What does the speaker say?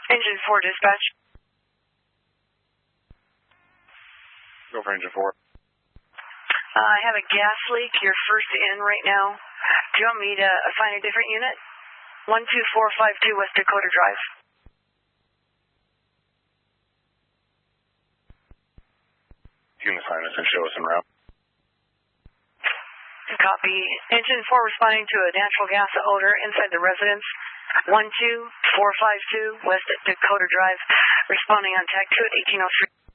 Engine 4 dispatch. Go for engine 4. I have a gas leak. You're first in right now. Do you want me to assign a different unit? 12452 West Dakota Drive. You can assign us and show us en route. Copy. Engine 4 responding to a natural gas odor inside the residence. 12452 West Dakota Drive. Responding on tag 2 at 1803.